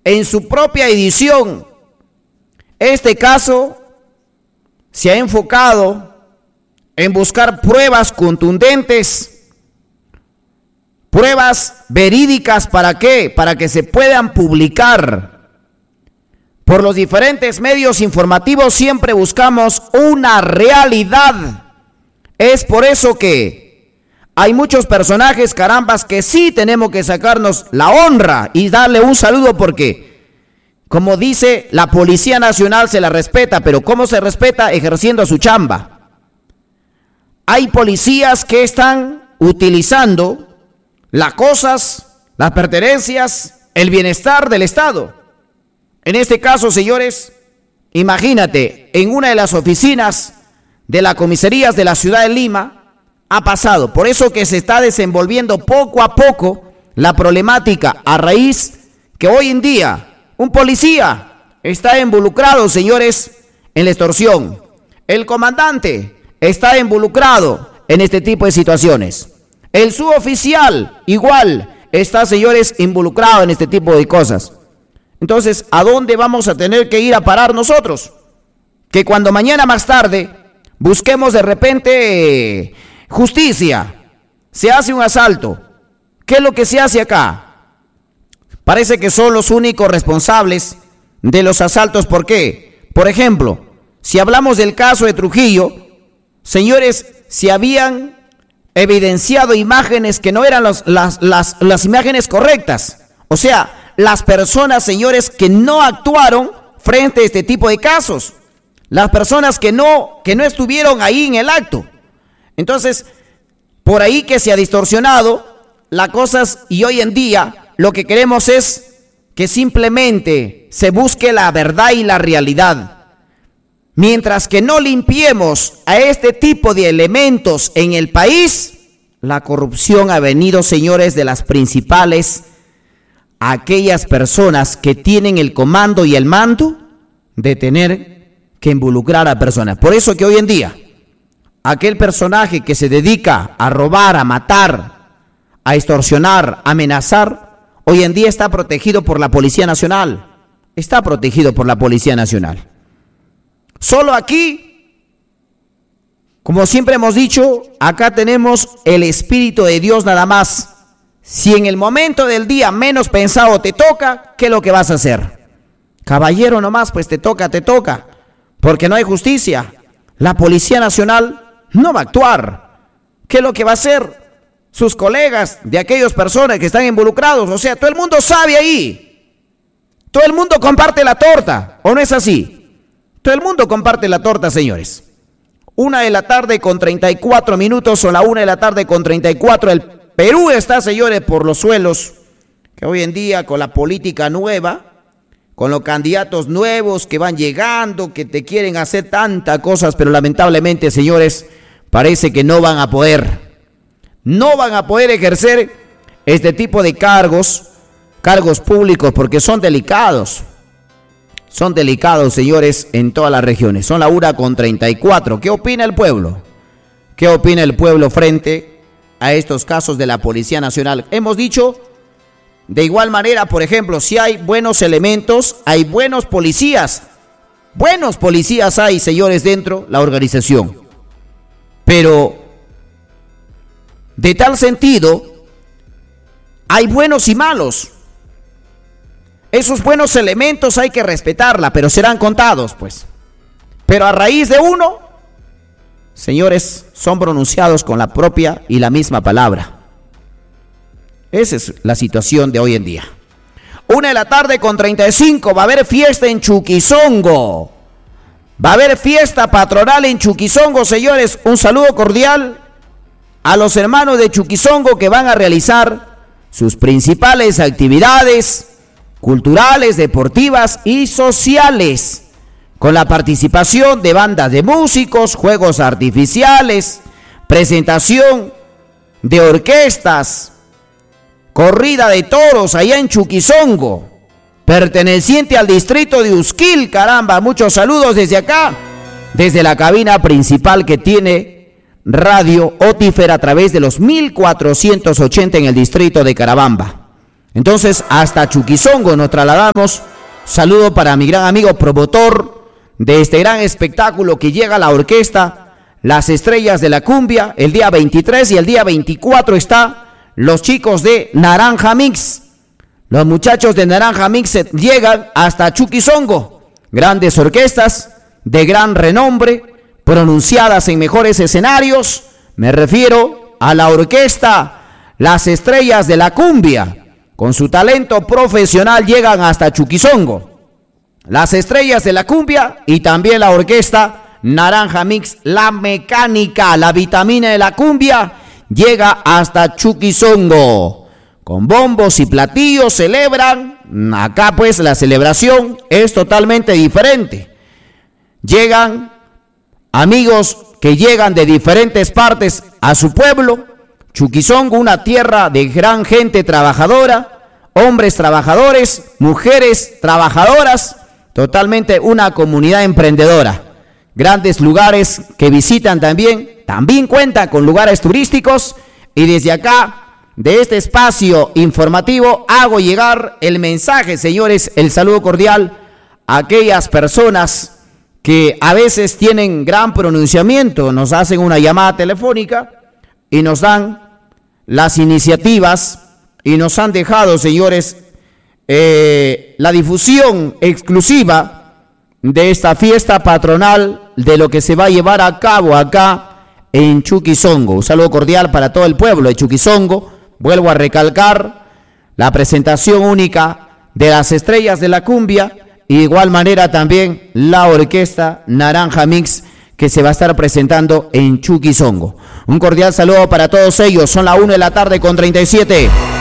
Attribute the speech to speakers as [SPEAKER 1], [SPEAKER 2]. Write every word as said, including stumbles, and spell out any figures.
[SPEAKER 1] en su propia edición. Este caso se ha enfocado en buscar pruebas contundentes, pruebas verídicas. ¿Para qué? Para que se puedan publicar. Por los diferentes medios informativos siempre buscamos una realidad. Es por eso que hay muchos personajes, carambas, que sí tenemos que sacarnos la honra y darle un saludo, porque, como dice, la Policía Nacional se la respeta, pero ¿cómo se respeta? Ejerciendo su chamba. Hay policías que están utilizando las cosas, las pertenencias, el bienestar del Estado. En este caso, señores, imagínate, en una de las oficinas de las comisarías de la ciudad de Lima ha pasado. Por eso que se está desenvolviendo poco a poco la problemática, a raíz que hoy en día un policía está involucrado, señores, en la extorsión. El comandante está involucrado en este tipo de situaciones. El suboficial igual está, señores, involucrado en este tipo de cosas. Entonces, ¿a dónde vamos a tener que ir a parar nosotros? Que cuando mañana más tarde busquemos de repente justicia, se hace un asalto. ¿Qué es lo que se hace acá? Parece que son los únicos responsables de los asaltos. ¿Por qué? Por ejemplo, si hablamos del caso de Trujillo, señores, se habían evidenciado imágenes que no eran los, las, las, las imágenes correctas. O sea, las personas, señores, que no actuaron frente a este tipo de casos. Las personas que no, que no estuvieron ahí en el acto. Entonces, por ahí que se ha distorsionado las cosas, y hoy en día lo que queremos es que simplemente se busque la verdad y la realidad. Mientras que no limpiemos a este tipo de elementos en el país, la corrupción ha venido, señores, de las principales, aquellas personas que tienen el comando y el mando de tener que involucrar a personas. Por eso que hoy en día, aquel personaje que se dedica a robar, a matar, a extorsionar, a amenazar, hoy en día está protegido por la Policía Nacional. Está protegido por la Policía Nacional. Solo aquí, como siempre hemos dicho, acá tenemos el Espíritu de Dios nada más. Si en el momento del día menos pensado te toca, ¿qué es lo que vas a hacer? Caballero nomás, pues te toca, te toca, porque no hay justicia. La Policía Nacional no va a actuar. ¿Qué es lo que va a hacer? Sus colegas de aquellas personas que están involucrados, o sea, todo el mundo sabe ahí. Todo el mundo comparte la torta, ¿o no es así? Todo el mundo comparte la torta, señores. Una de la tarde con treinta y cuatro minutos, o la una de la tarde con treinta y cuatro, el Perú está, señores, por los suelos, que hoy en día con la política nueva, con los candidatos nuevos que van llegando, que te quieren hacer tantas cosas, pero lamentablemente, señores, parece que no van a poder. No van a poder ejercer este tipo de cargos, cargos públicos, porque son delicados. Son delicados, señores, en todas las regiones. Son la una con treinta y cuatro. ¿Qué opina el pueblo? ¿Qué opina el pueblo frente a estos casos de la Policía Nacional? Hemos dicho, de igual manera, por ejemplo, si hay buenos elementos, hay buenos policías. Buenos policías hay, señores, dentro de la organización. Pero, de tal sentido, hay buenos y malos. Esos buenos elementos hay que respetarla, pero serán contados, pues. Pero a raíz de uno, señores, son pronunciados con la propia y la misma palabra. Esa es la situación de hoy en día. Una de la tarde con treinta y cinco, va a haber fiesta en Chuquizongo. Va a haber fiesta patronal en Chuquizongo, señores. Un saludo cordial a los hermanos de Chuquizongo que van a realizar sus principales actividades culturales, deportivas y sociales, con la participación de bandas de músicos, juegos artificiales, presentación de orquestas, corrida de toros allá en Chuquizongo, perteneciente al distrito de Usquil. Caramba, muchos saludos desde acá, desde la cabina principal que tiene Radio Otífera a través de los mil cuatrocientos ochenta en el distrito de Carabamba. Entonces, hasta Chuquizongo nos trasladamos. Saludo para mi gran amigo promotor de este gran espectáculo que llega a la orquesta Las Estrellas de la Cumbia. El día veintitrés y el día veinticuatro está los chicos de Naranja Mix. Los muchachos de Naranja Mix llegan hasta Chuquizongo. Grandes orquestas de gran renombre, pronunciadas en mejores escenarios. Me refiero a la orquesta Las Estrellas de la Cumbia. Con su talento profesional llegan hasta Chuquizongo. Las Estrellas de la Cumbia y también la orquesta Naranja Mix, la mecánica, la vitamina de la cumbia, llega hasta Chuquizongo. Con bombos y platillos celebran. Acá pues la celebración es totalmente diferente. Llegan amigos que llegan de diferentes partes a su pueblo. Chuquizongo, una tierra de gran gente trabajadora, hombres trabajadores, mujeres trabajadoras, totalmente una comunidad emprendedora. Grandes lugares que visitan también, también cuentan con lugares turísticos y desde acá, de este espacio informativo, hago llegar el mensaje, señores, el saludo cordial a aquellas personas que a veces tienen gran pronunciamiento, nos hacen una llamada telefónica y nos dan las iniciativas y nos han dejado, señores, eh, la difusión exclusiva de esta fiesta patronal de lo que se va a llevar a cabo acá en Chuquizongo. Un saludo cordial para todo el pueblo de Chuquizongo. Vuelvo a recalcar la presentación única de Las Estrellas de la Cumbia y de igual manera también la orquesta Naranja Mix que se va a estar presentando en Chuquizongo. Un cordial saludo para todos ellos. Son las una de la tarde con treinta y siete.